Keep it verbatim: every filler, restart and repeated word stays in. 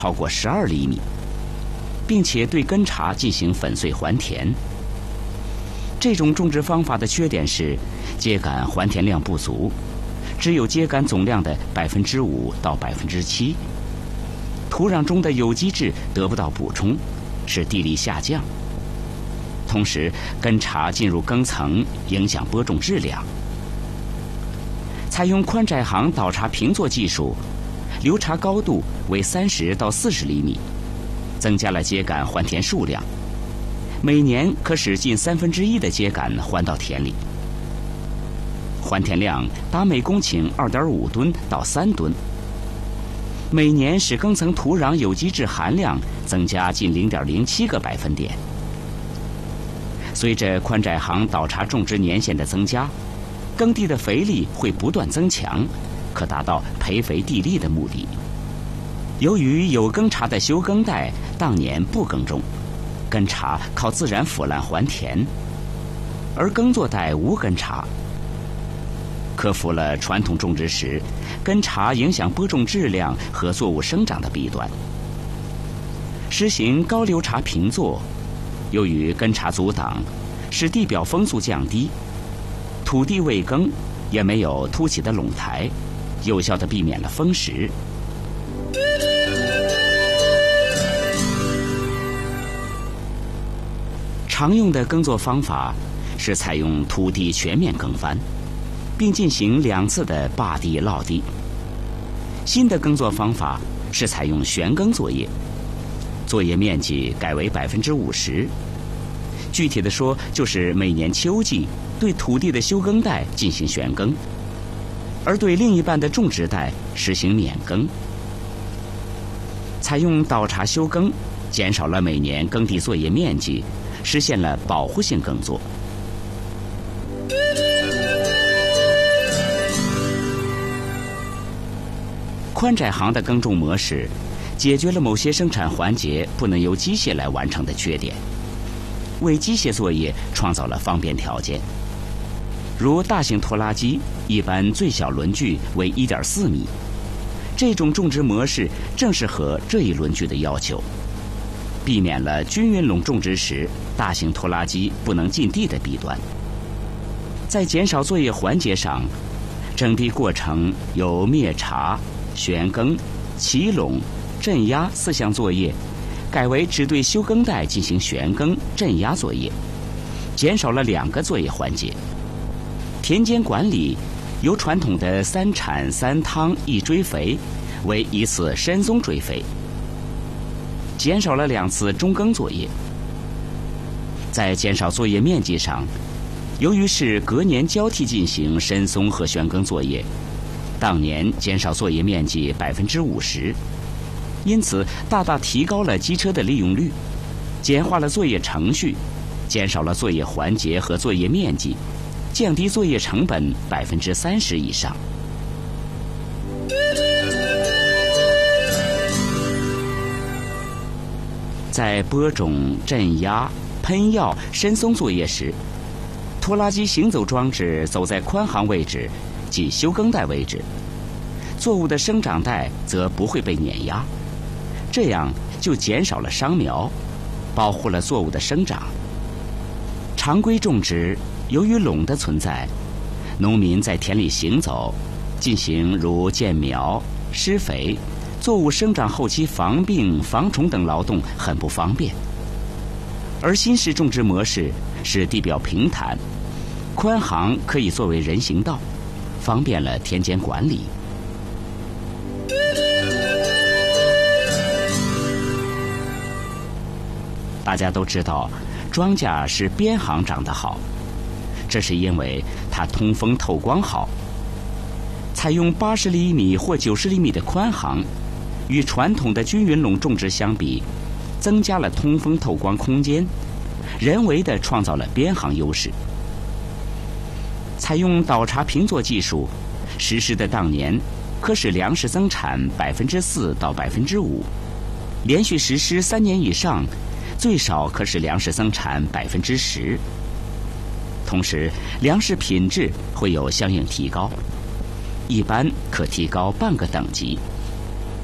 超过十二厘米，并且对根茬进行粉碎还田。这种种植方法的缺点是秸秆还田量不足，只有秸秆总量的百分之五到百分之七，土壤中的有机质得不到补充，使地力下降。同时，根茬进入根层，影响播种质量。采用宽窄行倒茬平作技术，留茬高度为三十到四十厘米，增加了秸秆还田数量，每年可使近三分之一的秸秆还到田里。还田量达每公顷二点五吨到三吨，每年使耕层土壤有机质含量增加近零点零七个百分点。随着宽窄行倒茬种植年限的增加，耕地的肥力会不断增强，可达到培肥地力的目的。由于有耕茬的休耕带当年不耕种，根茬靠自然腐烂还田，而耕作带无根茬，克服了传统种植时根茬影响播种质量和作物生长的弊端。实行高留茬平作，由于根茬阻挡，使地表风速降低，土地未耕，也没有凸起的垄台，有效地避免了风蚀。常用的耕作方法是采用土地全面耕翻，并进行两次的坝地涝地。新的耕作方法是采用旋耕作业，作业面积改为百分之五十。具体的说，就是每年秋季对土地的休耕带进行旋耕，而对另一半的种植带实行免耕。采用倒茬休耕，减少了每年耕地作业面积，实现了保护性耕作。宽窄行的耕种模式解决了某些生产环节不能由机械来完成的缺点，为机械作业创造了方便条件。如大型拖拉机一般最小轮距为 一点四米，这种种植模式正适合这一轮距的要求，避免了均匀垄种植时大型拖拉机不能进地的弊端。在减少作业环节上，整地过程由灭茬、旋耕、起垄、镇压四项作业，改为只对休耕带进行旋耕、镇压作业，减少了两个作业环节。田间管理由传统的三铲三趟一追肥为一次深松追肥，减少了两次中耕作业。在减少作业面积上，由于是隔年交替进行深松和旋耕作业，当年减少作业面积百分之五十，因此大大提高了机车的利用率，简化了作业程序，减少了作业环节和作业面积，降低作业成本百分之三十以上。在播种、镇压、喷药、深松作业时，拖拉机行走装置走在宽行位置，即休耕带位置，作物的生长带则不会被碾压，这样就减少了伤苗，保护了作物的生长。常规种植由于垄的存在，农民在田里行走，进行如建苗、施肥、作物生长后期防病、防虫等劳动很不方便。而新式种植模式使地表平坦，宽行可以作为人行道，方便了田间管理。大家都知道，庄稼是边行长得好，这是因为它通风透光好。采用八十厘米或九十厘米的宽行，与传统的均匀垄种植相比，增加了通风透光空间，人为地创造了边行优势。采用倒茬平作技术，实施的当年可使粮食增产百分之四到百分之五，连续实施三年以上，最少可使粮食增产百分之十。同时，粮食品质会有相应提高，一般可提高半个等级。